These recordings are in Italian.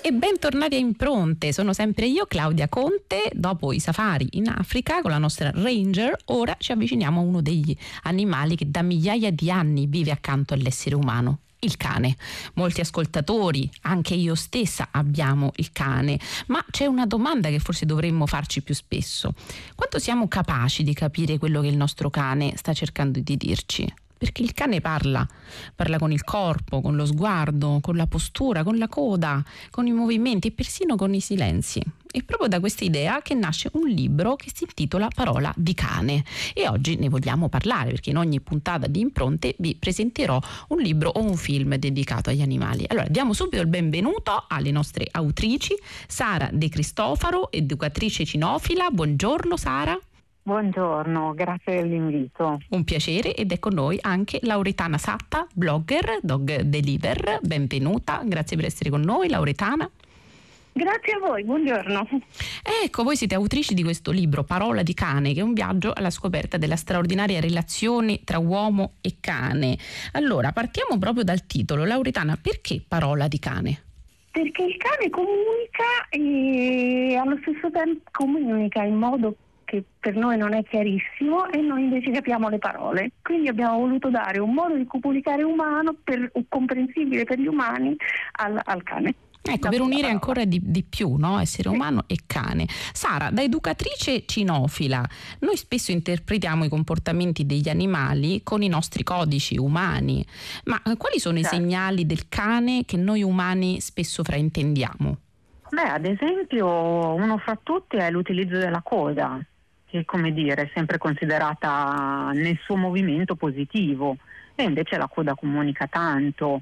E bentornati a Impronte, sono sempre io Claudia Conte. Dopo i safari in Africa con la nostra Ranger, ora ci avviciniamo a uno degli animali che da migliaia di anni vive accanto all'essere umano. Il cane. Molti ascoltatori, anche io stessa, abbiamo il cane, ma c'è una domanda che forse dovremmo farci più spesso: quanto siamo capaci di capire quello che il nostro cane sta cercando di dirci? Perché il cane parla con il corpo, con lo sguardo, con la postura, con la coda, con i movimenti e persino con i silenzi. È proprio da questa idea che nasce un libro che si intitola Parola di cane, e oggi ne vogliamo parlare, perché in ogni puntata di Impronte vi presenterò un libro o un film dedicato agli animali. Allora diamo subito il benvenuto alle nostre autrici: Sara De Cristofaro, educatrice cinofila. Buongiorno Sara. Buongiorno, grazie dell'invito. Un piacere. Ed è con noi anche Lauretana Satta, blogger, Dog Deliver. Benvenuta, grazie per essere con noi, Lauretana. Grazie a voi, buongiorno. Ecco, voi siete autrici di questo libro, Parola di cane, che è un viaggio alla scoperta della straordinaria relazione tra uomo e cane. Allora, partiamo proprio dal titolo. Lauretana, perché Parola di cane? Perché il cane comunica e allo stesso tempo comunica in modo che per noi non è chiarissimo e noi invece capiamo le parole. Quindi abbiamo voluto dare un modo di comunicare umano, comprensibile per gli umani, al cane. Ecco, per unire ancora di più, no? Essere umano e cane. Sara, da educatrice cinofila, noi spesso interpretiamo i comportamenti degli animali con i nostri codici umani, ma quali sono i segnali del cane che noi umani spesso fraintendiamo? Ad esempio, uno fra tutti è l'utilizzo della coda, che, come dire, è sempre considerata nel suo movimento positivo, e invece la coda comunica tanto.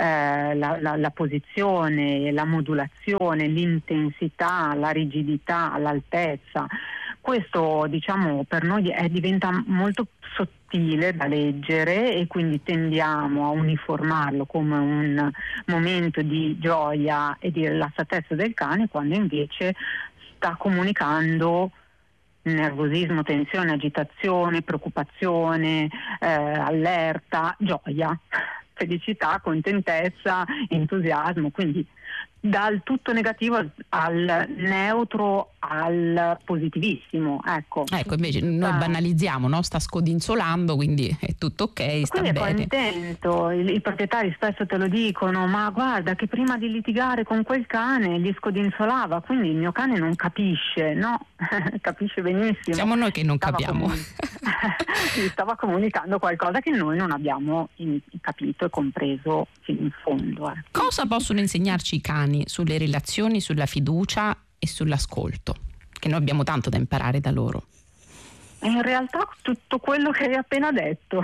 La posizione, la modulazione, l'intensità, la rigidità, l'altezza. Questo, diciamo, per noi diventa molto sottile da leggere, e quindi tendiamo a uniformarlo come un momento di gioia e di rilassatezza del cane, quando invece sta comunicando nervosismo, tensione, agitazione, preoccupazione, allerta, gioia, felicità, contentezza, entusiasmo. Quindi dal tutto negativo al neutro al positivissimo. Ecco, invece noi banalizziamo, no? Sta scodinzolando, quindi è tutto ok, sta quindi bene. È contento. I proprietari spesso te lo dicono: ma guarda che prima di litigare con quel cane gli scodinzolava, quindi il mio cane non capisce. No, capisce benissimo. Siamo noi che non capiamo. Gli stava comunicando qualcosa che noi non abbiamo capito e compreso fino in fondo. Cosa possono insegnarci i cani sulle relazioni, sulla fiducia e sull'ascolto, che noi abbiamo tanto da imparare da loro? In realtà tutto quello che hai appena detto,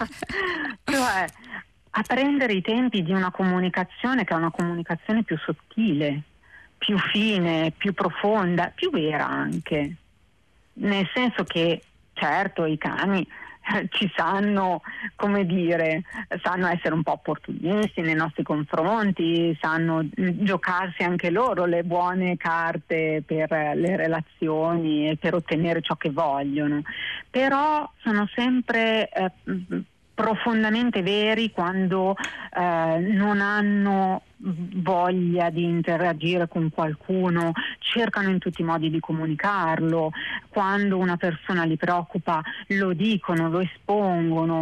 cioè apprendere i tempi di una comunicazione che è una comunicazione più sottile, più fine, più profonda, più vera anche, nel senso che certo i cani ci sanno, come dire, sanno essere un po' opportunisti nei nostri confronti, sanno giocarsi anche loro le buone carte per le relazioni e per ottenere ciò che vogliono, però sono sempre profondamente veri quando non hanno voglia di interagire con qualcuno, cercano in tutti i modi di comunicarlo. Quando una persona li preoccupa lo dicono, lo espongono.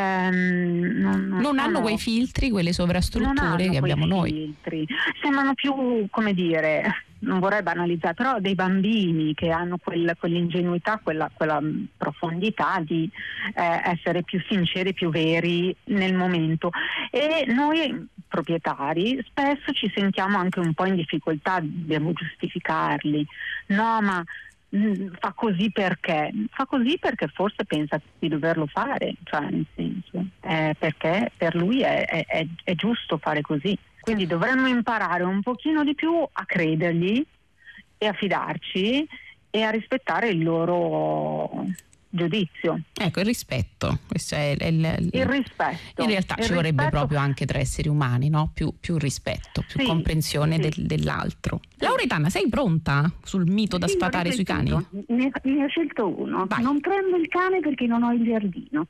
Non hanno quei filtri, quelle sovrastrutture che abbiamo noi. Sembrano più, come dire, non vorrei banalizzare, però dei bambini che hanno quell'ingenuità, quella profondità di essere più sinceri, più veri nel momento. E noi proprietari spesso ci sentiamo anche un po' in difficoltà, dobbiamo giustificarli. No, ma fa così perché? Fa così perché forse pensa di doverlo fare, cioè nel senso, perché per lui è giusto fare così. Quindi dovremmo imparare un pochino di più a credergli e a fidarci e a rispettare il loro giudizio. Ecco, il rispetto. Questo è il rispetto. In realtà ci vorrebbe proprio anche tra esseri umani, no? Più rispetto, più comprensione dell'altro. Lauretana, sei pronta sul mito da sfatare sui cani? Ne ho scelto uno. Vai. Non prendo il cane perché non ho il giardino.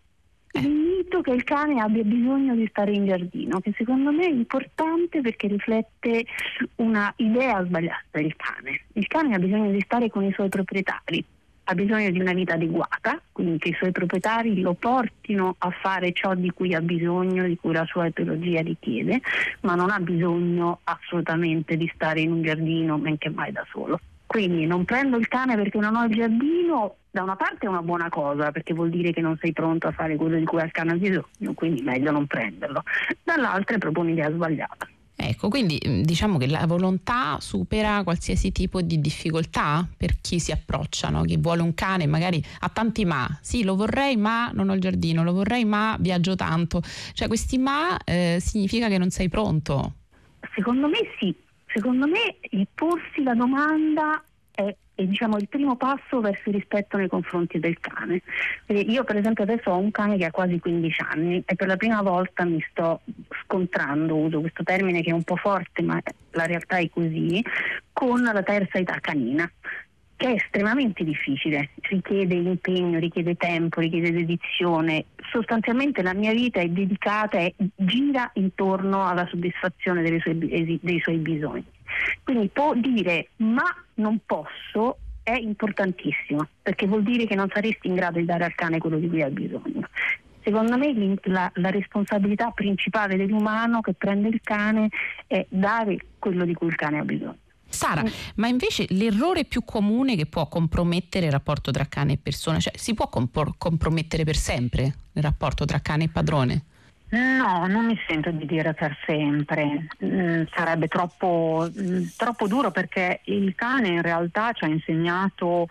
il mito che il cane abbia bisogno di stare in giardino, che secondo me è importante perché riflette una idea sbagliata del cane. Il cane ha bisogno di stare con i suoi proprietari, ha bisogno di una vita adeguata, quindi che i suoi proprietari lo portino a fare ciò di cui ha bisogno, di cui la sua etologia richiede, ma non ha bisogno assolutamente di stare in un giardino men che mai da solo. Quindi non prendo il cane perché non ho il giardino, da una parte è una buona cosa perché vuol dire che non sei pronto a fare quello di cui il cane ha bisogno, quindi meglio non prenderlo, dall'altra è proprio un'idea sbagliata. Ecco, quindi diciamo che la volontà supera qualsiasi tipo di difficoltà per chi si approccia, no? Chi vuole un cane magari ha tanti ma, sì lo vorrei ma non ho il giardino, lo vorrei ma viaggio tanto, cioè questi ma significa che non sei pronto. Secondo me sì, secondo me il porsi la domanda è diciamo il primo passo verso il rispetto nei confronti del cane. Io per esempio adesso ho un cane che ha quasi 15 anni e per la prima volta mi sto scontrando, uso questo termine che è un po' forte ma la realtà è così, con la terza età canina, che è estremamente difficile, richiede impegno, richiede tempo, richiede dedizione. Sostanzialmente la mia vita è dedicata e gira intorno alla soddisfazione dei suoi bisogni. Quindi può dire ma non posso è importantissimo, perché vuol dire che non saresti in grado di dare al cane quello di cui ha bisogno. Secondo me la responsabilità principale dell'umano che prende il cane è dare quello di cui il cane ha bisogno. Sara, ma invece l'errore più comune che può compromettere il rapporto tra cane e persona, cioè si può compromettere per sempre il rapporto tra cane e padrone? No, non mi sento di dire per sempre, sarebbe troppo duro perché il cane in realtà ci ha insegnato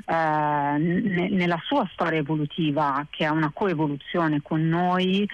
nella sua storia evolutiva, che è una coevoluzione con noi,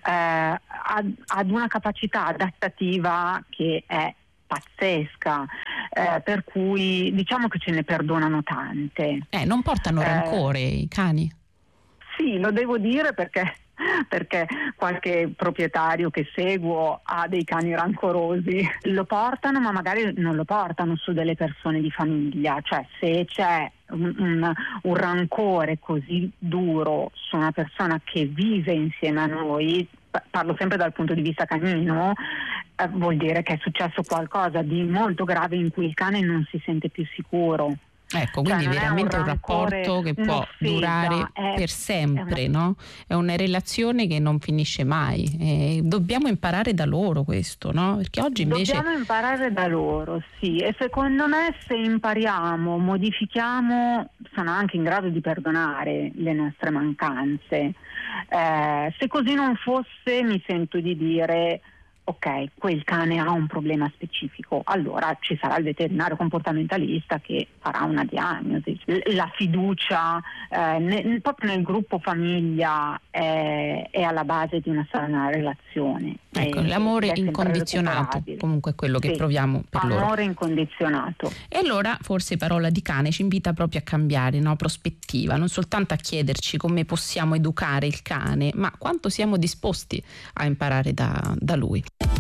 ad una capacità adattativa che è pazzesca, per cui diciamo che ce ne perdonano tante. Non portano rancore i cani? Sì, lo devo dire perché qualche proprietario che seguo ha dei cani rancorosi, lo portano ma magari non lo portano su delle persone di famiglia, cioè se c'è un rancore così duro su una persona che vive insieme a noi, parlo sempre dal punto di vista canino, vuol dire che è successo qualcosa di molto grave in cui il cane non si sente più sicuro. Ecco, quindi veramente un rapporto che può durare per sempre, no? È una relazione che non finisce mai e dobbiamo imparare da loro questo, no? Perché oggi invece dobbiamo imparare da loro, sì, e secondo me se impariamo, modifichiamo, sono anche in grado di perdonare le nostre mancanze. Se così non fosse, mi sento di dire ok, quel cane ha un problema specifico, allora ci sarà il veterinario comportamentalista che farà una diagnosi. La fiducia proprio nel gruppo famiglia è alla base di una sana relazione. Ecco, l'amore incondizionato, comunque è quello che proviamo per loro. Amore incondizionato. E allora forse Parola di cane ci invita proprio a cambiare, no? Prospettiva, non soltanto a chiederci come possiamo educare il cane, ma quanto siamo disposti a imparare da lui.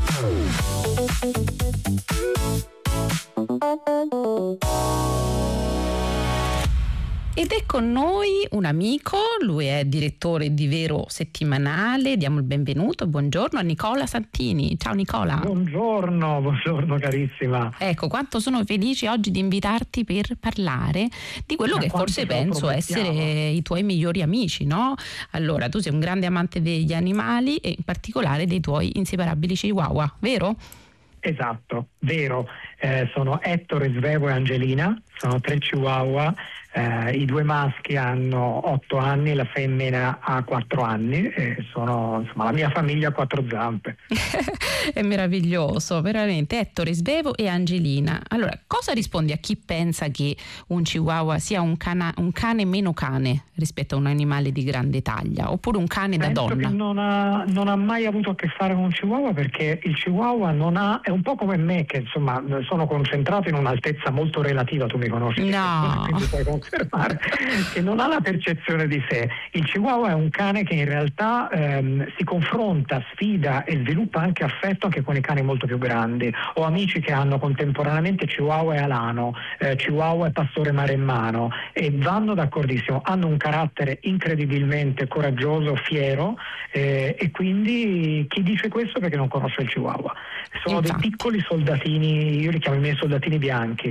Ed è con noi un amico, lui è direttore di Vero Settimanale, diamo il benvenuto, buongiorno a Nicola Santini. Ciao Nicola. Buongiorno carissima. Ecco, quanto sono felice oggi di invitarti per parlare di quello che forse penso essere i tuoi migliori amici, no? Allora, tu sei un grande amante degli animali e in particolare dei tuoi inseparabili chihuahua, vero? Esatto, vero. Sono Ettore, Svevo e Angelina, sono 3 chihuahua. I 2 maschi hanno 8 anni, la femmina ha 4 anni e sono insomma la mia famiglia a 4 zampe. È meraviglioso, veramente. Ettore, Svevo e Angelina. Allora, cosa rispondi a chi pensa che un chihuahua sia un cane meno cane rispetto a un animale di grande taglia, oppure un cane da donna? Che non ha mai avuto a che fare con un chihuahua, perché il chihuahua è un po' come me, che insomma sono concentrato in un'altezza molto relativa, tu mi conosci, quindi puoi confermare che non ha la percezione di sé. Il Chihuahua è un cane che in realtà si confronta, sfida e sviluppa anche affetto anche con i cani molto più grandi. Ho amici che hanno contemporaneamente Chihuahua e Alano, Chihuahua e Pastore Maremmano, e vanno d'accordissimo, hanno un carattere incredibilmente coraggioso, fiero, e quindi chi dice questo perché non conosce il Chihuahua. Sono dei piccoli soldatini, io li chiamo i miei soldatini bianchi,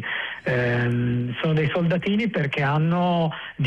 sono dei soldatini perché hanno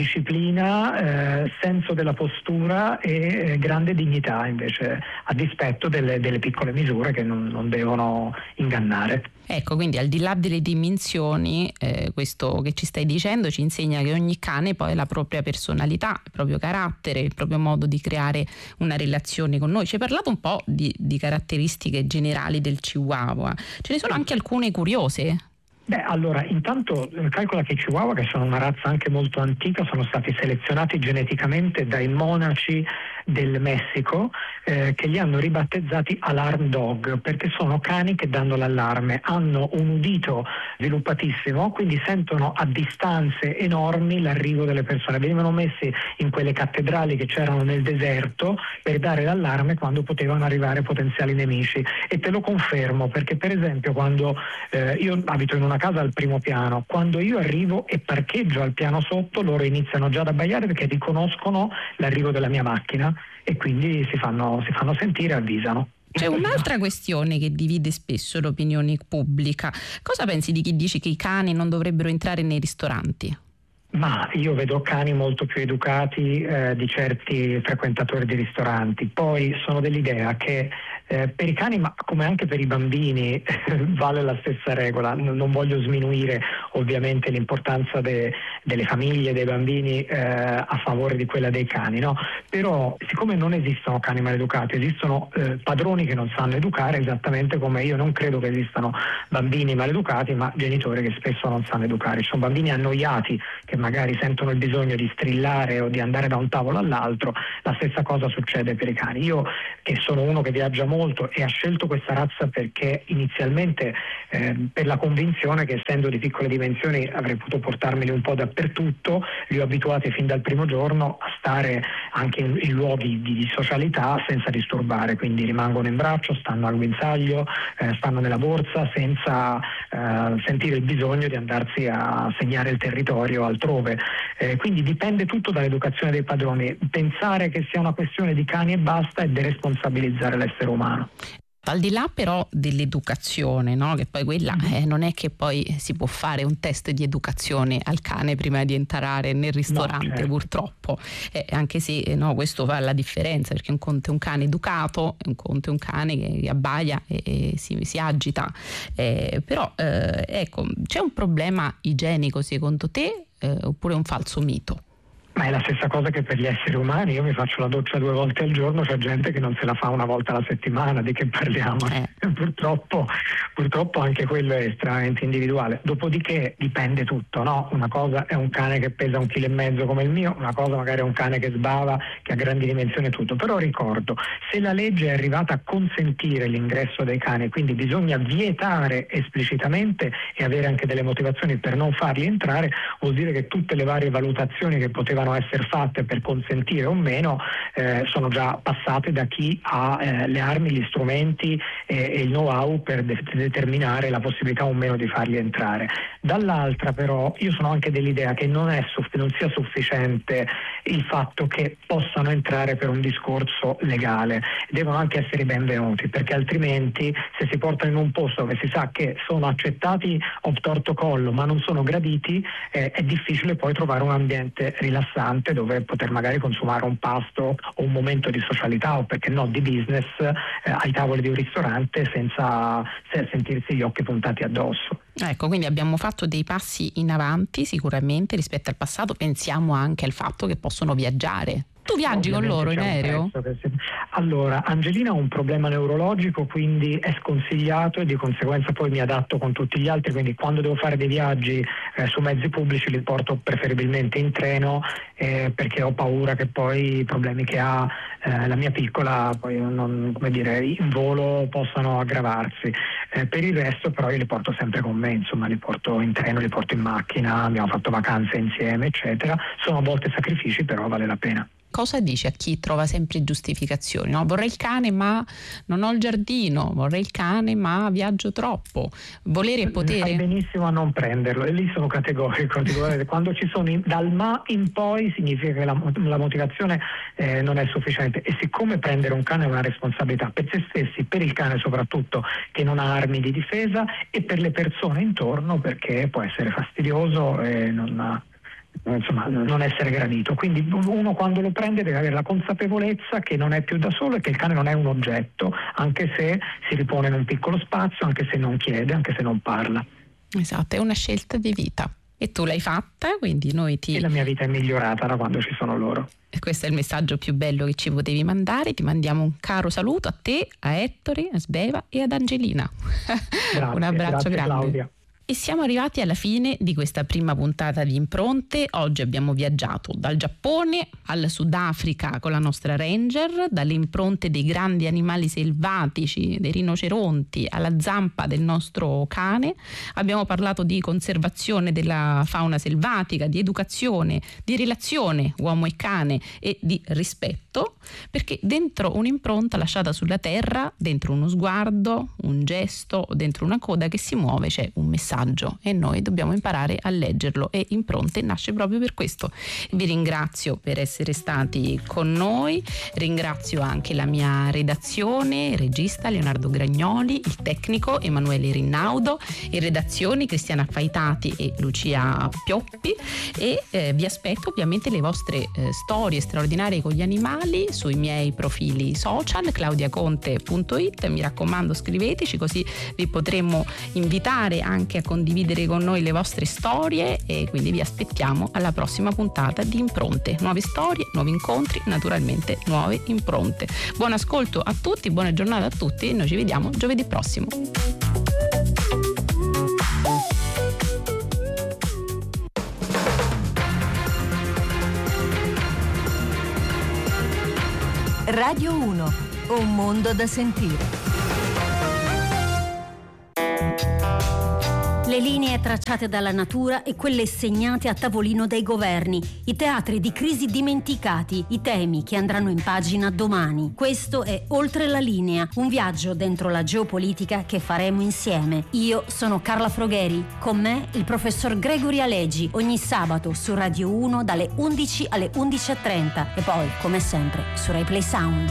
disciplina, senso della postura e grande dignità, invece, a dispetto delle piccole misure che non devono ingannare. Ecco, quindi al di là delle dimensioni, questo che ci stai dicendo ci insegna che ogni cane poi ha la propria personalità, il proprio carattere, il proprio modo di creare una relazione con noi. Ci hai parlato un po' di caratteristiche generali del Chihuahua, ce ne sono anche alcune curiose? Beh, allora, intanto calcola che i Chihuahua, che sono una razza anche molto antica, sono stati selezionati geneticamente dai monaci del Messico, che li hanno ribattezzati alarm dog, perché sono cani che danno l'allarme, hanno un udito sviluppatissimo, quindi sentono a distanze enormi l'arrivo delle persone. Venivano messi in quelle cattedrali che c'erano nel deserto per dare l'allarme quando potevano arrivare potenziali nemici, e te lo confermo perché, per esempio, quando io abito in una casa al primo piano, quando io arrivo e parcheggio al piano sotto, loro iniziano già ad abbaiare perché riconoscono l'arrivo della mia macchina e quindi si fanno sentire e avvisano. C'è un'altra questione che divide spesso l'opinione pubblica. Cosa pensi di chi dice che i cani non dovrebbero entrare nei ristoranti? Ma io vedo cani molto più educati di certi frequentatori di ristoranti. Poi sono dell'idea che per i cani, ma come anche per i bambini, vale la stessa regola. Non voglio sminuire ovviamente l'importanza delle famiglie, dei bambini a favore di quella dei cani, no? Però siccome non esistono cani maleducati, esistono padroni che non sanno educare, esattamente come io non credo che esistano bambini maleducati, ma genitori che spesso non sanno educare. Ci sono bambini annoiati che magari sentono il bisogno di strillare o di andare da un tavolo all'altro. La stessa cosa succede per i cani. Io, che sono uno che viaggia molto e ha scelto questa razza perché inizialmente per la convinzione che, essendo di piccole dimensioni, avrei potuto portarmeli un po' dappertutto, li ho abituati fin dal primo giorno a stare anche in luoghi di socialità senza disturbare, quindi rimangono in braccio, stanno al guinzaglio, stanno nella borsa senza sentire il bisogno di andarsi a segnare il territorio altrove. Quindi dipende tutto dall'educazione dei padroni. Pensare che sia una questione di cani e basta è deresponsabilizzare l'essere umano. Al di là però dell'educazione, no? Che poi quella non è che poi si può fare un test di educazione al cane prima di entrare nel ristorante, no, certo. Purtroppo, anche se questo fa la differenza, perché un conto è un cane educato, un conto è un cane che abbaia e si agita, però ecco, c'è un problema igienico secondo te oppure un falso mito? Ma è la stessa cosa che per gli esseri umani. Io mi faccio la doccia 2 volte al giorno, c'è gente che non se la fa una volta alla settimana, di che parliamo? Purtroppo anche quello è estremamente individuale. Dopodiché dipende tutto, no? Una cosa è un cane che pesa 1,5 kg come il mio, una cosa magari è un cane che sbava, che ha grandi dimensioni e tutto. Però ricordo, se la legge è arrivata a consentire l'ingresso dei cani, quindi bisogna vietare esplicitamente e avere anche delle motivazioni per non farli entrare, vuol dire che tutte le varie valutazioni che potevano essere fatte per consentire o meno sono già passate da chi ha le armi, gli strumenti e il know-how per determinare la possibilità o meno di farli entrare. Dall'altra però io sono anche dell'idea che non sia sufficiente il fatto che possano entrare per un discorso legale, devono anche essere benvenuti, perché altrimenti se si portano in un posto dove si sa che sono accettati obtorto collo ma non sono graditi, è difficile poi trovare un ambiente rilassante dove poter magari consumare un pasto o un momento di socialità o, perché no, di business ai tavoli di un ristorante senza sentirsi gli occhi puntati addosso. Ecco, quindi abbiamo fatto dei passi in avanti sicuramente rispetto al passato. Pensiamo anche al fatto che possono viaggiare. Tu viaggi con loro in aereo? Allora, Angelina ha un problema neurologico, quindi è sconsigliato e di conseguenza poi mi adatto con tutti gli altri, quindi quando devo fare dei viaggi su mezzi pubblici li porto preferibilmente in treno, perché ho paura che poi i problemi che ha la mia piccola poi in volo possano aggravarsi. Per il resto però io li porto sempre con me, insomma li porto in treno, li porto in macchina, abbiamo fatto vacanze insieme eccetera, sono a volte sacrifici però vale la pena. Cosa dici a chi trova sempre giustificazioni? No? Vorrei il cane ma non ho il giardino, vorrei il cane ma viaggio troppo. Volere e potere? Fai benissimo a non prenderlo, e lì sono categorico. Quando ci sono dal ma in poi significa che la motivazione non è sufficiente, e siccome prendere un cane è una responsabilità per se stessi, per il cane soprattutto che non ha armi di difesa, e per le persone intorno perché può essere fastidioso e non essere gradito. Quindi uno quando lo prende deve avere la consapevolezza che non è più da solo e che il cane non è un oggetto, anche se si ripone in un piccolo spazio, anche se non chiede, anche se non parla. Esatto, è una scelta di vita e tu l'hai fatta, quindi noi E la mia vita è migliorata da quando ci sono loro. E questo è il messaggio più bello che ci potevi mandare. Ti mandiamo un caro saluto a te, a Ettore, a Sveva e ad Angelina. Grazie, un abbraccio grande. Claudia. E siamo arrivati alla fine di questa prima puntata di Impronte. Oggi abbiamo viaggiato dal Giappone al Sudafrica con la nostra Ranger, dalle impronte dei grandi animali selvatici, dei rinoceronti, alla zampa del nostro cane. Abbiamo parlato di conservazione della fauna selvatica, di educazione, di relazione uomo e cane e di rispetto, perché dentro un'impronta lasciata sulla terra, dentro uno sguardo, un gesto, dentro una coda che si muove, c'è un messaggio e noi dobbiamo imparare a leggerlo, e Impronte nasce proprio per questo. Vi ringrazio per essere stati con noi, ringrazio anche la mia redazione, il regista Leonardo Gragnoli, il tecnico Emanuele Rinnaudo, in redazione Cristiana Faitati e Lucia Pioppi, e vi aspetto ovviamente le vostre storie straordinarie con gli animali sui miei profili social claudiaconte.it. Mi raccomando, scriveteci, così vi potremo invitare anche a condividere con noi le vostre storie, e quindi vi aspettiamo alla prossima puntata di Impronte. Nuove storie, nuovi incontri, naturalmente nuove impronte. Buon ascolto a tutti, buona giornata a tutti e noi ci vediamo giovedì prossimo. Radio 1, un mondo da sentire. Le linee tracciate dalla natura e quelle segnate a tavolino dai governi, i teatri di crisi dimenticati, i temi che andranno in pagina domani. Questo è Oltre la linea, un viaggio dentro la geopolitica che faremo insieme. Io sono Carla Frogheri, con me il professor Gregory Alegi, ogni sabato su Radio 1 dalle 11 alle 11:30 e poi, come sempre, su Rai Play Sound.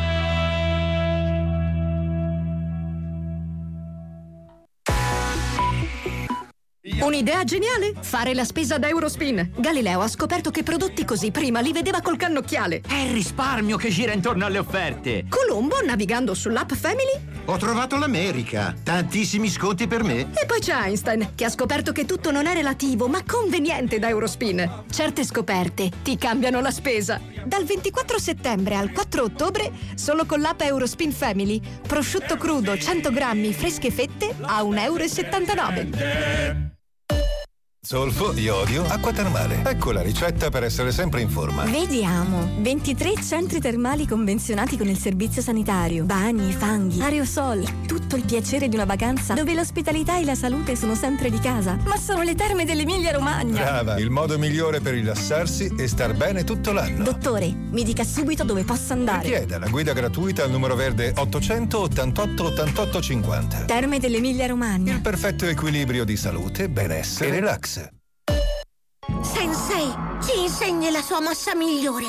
Un'idea geniale? Fare la spesa da Eurospin. Galileo ha scoperto che prodotti così prima li vedeva col cannocchiale. È il risparmio che gira intorno alle offerte. Colombo, navigando sull'app Family, ho trovato l'America. Tantissimi sconti per me. e poi c'è Einstein, che ha scoperto che tutto non è relativo, ma conveniente da Eurospin. Certe scoperte ti cambiano la spesa. Dal 24 settembre al 4 ottobre, solo con l'app Eurospin Family, prosciutto crudo 100 grammi fresche fette a €1,79. Zolfo, iodio, acqua termale. Ecco la ricetta per essere sempre in forma. Vediamo. 23 centri termali convenzionati con il servizio sanitario. Bagni, fanghi, aerosol. Tutto il piacere di una vacanza dove l'ospitalità e la salute sono sempre di casa. Ma sono le terme dell'Emilia Romagna. Brava, il modo migliore per rilassarsi e star bene tutto l'anno. Dottore, mi dica subito dove posso andare. Richieda la guida gratuita al numero verde 888 88 50. Terme dell'Emilia Romagna. Il perfetto equilibrio di salute, benessere e relax. Sensei, ci insegni la sua mossa migliore.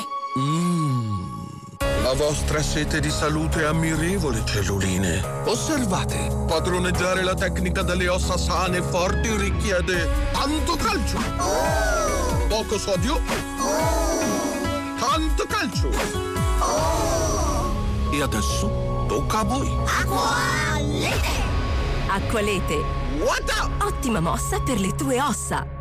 La vostra sete di salute è ammirevole, celluline. Osservate, padroneggiare la tecnica delle ossa sane e forti richiede tanto calcio, poco sodio, tanto calcio. E adesso tocca a voi. Acqualete. Acqualete. What? Ottima mossa per le tue ossa.